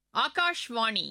ஆகாஷ்வாணி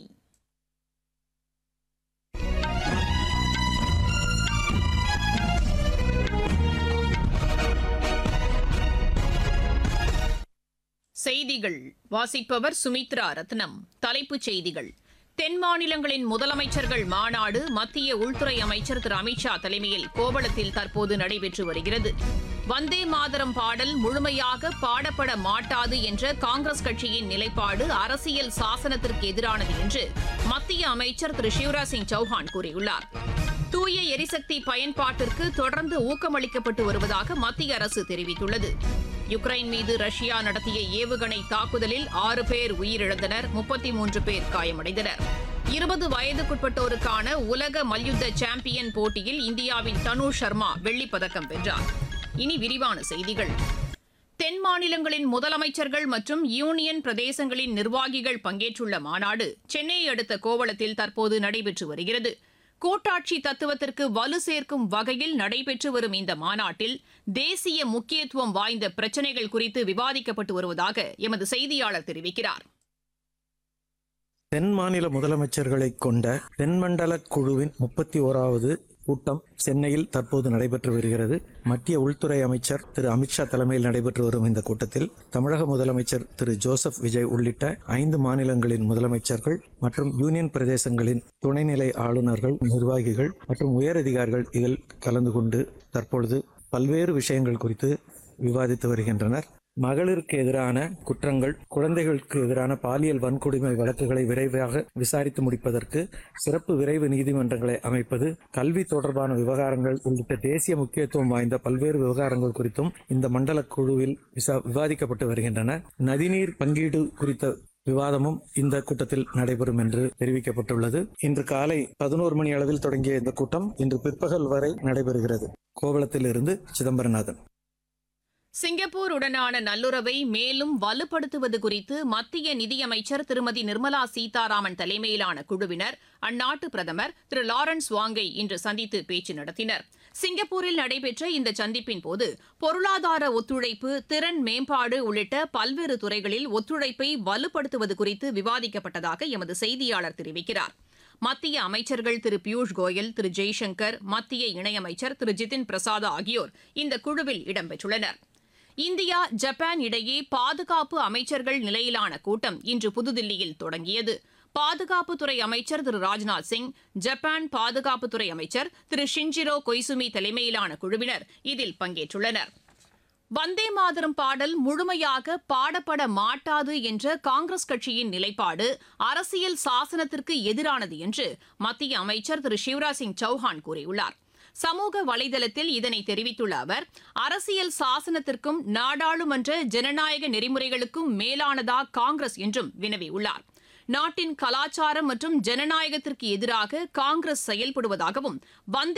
செய்திகள் வாசிப்பவர் சுமித்ரா ரத்னம். தலைப்புச் செய்திகள்: தென் மாநிலங்களின் முதலமைச்சர்கள் மாநாடு மத்திய உள்துறை அமைச்சர் திரு அமித்ஷா தலைமையில் கோவளத்தில் தற்போது நடைபெற்று வருகிறது. வந்தே மாதரம் பாடல் முழுமையாக பாடப்பட மாட்டாது என்ற காங்கிரஸ் கட்சியின் நிலைப்பாடு அரசியல் சாசனத்திற்கு எதிரானது என்று மத்திய அமைச்சர் திரு சிவராஜ் சிங் சௌஹான் கூறியுள்ளார். தூய எரிசக்தி பயன்பாட்டிற்கு தொடர்ந்து ஊக்கமளிக்கப்பட்டு வருவதாக மத்திய அரசு தெரிவித்துள்ளது. யுக்ரைன் மீது ரஷ்யா நடத்திய ஏவுகணை தாக்குதலில் 6 பேர் உயிரிழந்தனர், 33 பேர் காயமடைந்தனர். 20 வயதுக்குட்பட்டோருக்கான உலக மல்யுத்த சாம்பியன் போட்டியில் இந்தியாவின் தனு சர்மா வெள்ளிப்பதக்கம் வென்றார். இனி விரிவான செய்திகள். தென் மாநிலங்களின் முதலமைச்சர்கள் மற்றும் யூனியன் பிரதேசங்களின் நிர்வாகிகள் பங்கேற்றுள்ள மாநாடு சென்னையை அடுத்த கோவளத்தில் தற்போது நடைபெற்று வருகிறது. கூட்டாட்சி தத்துவத்திற்கு வலு சேர்க்கும் வகையில் நடைபெற்று வரும் இந்த மாநாட்டில் தேசிய முக்கியத்துவம் வாய்ந்த பிரச்சினைகள் குறித்து விவாதிக்கப்பட்டு வருவதாக எமது செய்தியாளர் தெரிவிக்கிறார். தென் மாநில முதலமைச்சர்களை கொண்ட தென்மண்டல குழுவின் 31வது கூட்டம் சென்னையில் தற்போது நடைபெற்று வருகிறது. மத்திய உள்துறை அமைச்சர் திரு அமித்ஷா தலைமையில் நடைபெற்று வரும் இந்த கூட்டத்தில் தமிழக முதலமைச்சர் திரு ஜோசப் விஜய் உள்ளிட்ட 5 மாநிலங்களின் முதலமைச்சர்கள் மற்றும் யூனியன் பிரதேசங்களின் துணைநிலை ஆளுநர்கள், நிர்வாகிகள் மற்றும் உயரதிகாரிகள் இதில் கலந்து கொண்டு தற்பொழுது பல்வேறு விஷயங்கள் குறித்து விவாதித்து வருகின்றனர். மகளிருக்கு எதிரான குற்றங்கள், குழந்தைகளுக்கு எதிரான பாலியல் வன்கொடுமை வழக்குகளை விரைவாக விசாரித்து முடிப்பதற்கு சிறப்பு விரைவு நீதிமன்றங்களை அமைப்பது, கல்வி தொடர்பான விவகாரங்கள் உள்ளிட்ட தேசிய முக்கியத்துவம் வாய்ந்த பல்வேறு விவகாரங்கள் குறித்தும் இந்த மண்டல குழுவில் விவாதிக்கப்பட்டு வருகின்றன. நதிநீர் பங்கீடு குறித்த விவாதமும் இந்த கூட்டத்தில் நடைபெறும் என்று தெரிவிக்கப்பட்டுள்ளது. இன்று காலை 11 மணி அளவில் தொடங்கிய இந்த கூட்டம் இன்று பிற்பகல் வரை நடைபெறுகிறது. கோவளத்தில் இருந்து சிதம்பரநாதன். சிங்கப்பூருடனான நல்லுறவை மேலும் வலுப்படுத்துவது குறித்து மத்திய நிதியமைச்சர் திருமதி நிர்மலா சீதாராமன் தலைமையிலான குழுவினர் அந்நாட்டு பிரதமர் திரு லாரன்ஸ் வாங்கை இன்று சந்தித்து பேச்சு நடத்தினர். சிங்கப்பூரில் நடைபெற்ற இந்த சந்திப்பின் போது பொருளாதார ஒத்துழைப்பு, திறன் மேம்பாடு உள்ளிட்ட பல்வேறு துறைகளில் ஒத்துழைப்பை வலுப்படுத்துவது குறித்து விவாதிக்கப்பட்டதாக எமது செய்தியாளர் தெரிவிக்கிறார். மத்திய அமைச்சர்கள் திரு பியூஷ் கோயல், திரு ஜெய்சங்கர், மத்திய இணையமைச்சர் திரு ஜிதின் பிரசாத் ஆகியோர் இந்த குழுவில் இடம்பெற்றுள்ளனர். இந்தியா, ஜப்பான் இடையே பாதுகாப்பு அமைச்சர்கள் நிலையிலான கூட்டம் இன்று புதுதில்லியில் தொடங்கியது. பாதுகாப்புத்துறை அமைச்சர் திரு ராஜ்நாத் சிங், ஜப்பான் பாதுகாப்புத்துறை அமைச்சர் திரு ஷின்ஜிரோ கொய்சுமி தலைமையிலான குழுவினர் இதில் பங்கேற்றுள்ளனர். வந்தே மாதரம் பாடல் முழுமையாக பாடப்பட மாட்டாது என்ற காங்கிரஸ் கட்சியின் நிலைப்பாடு அரசியல் சாசனத்திற்கு எதிரானது என்று மத்திய அமைச்சர் திரு சிவராஜ் சிங் சௌஹான் கூறியுள்ளார். சமூக வலைதளத்தில் இதனை தெரிவித்துள்ள அவர், அரசியல் சாசனத்திற்கும் நாடாளுமன்ற ஜனநாயக நெறிமுறைகளுக்கும் மேலானதா காங்கிரஸ் என்றும் வினவியுள்ளார். நாட்டின் கலாச்சாரம் மற்றும் ஜனநாயகத்திற்கு எதிராக காங்கிரஸ் செயல்படுவதாகவும், வந்தே